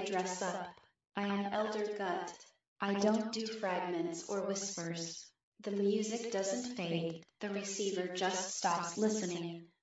dress up. I am Elder Gut. I don't do fragments or whispers. The music doesn't fade, the receiver just stops listening.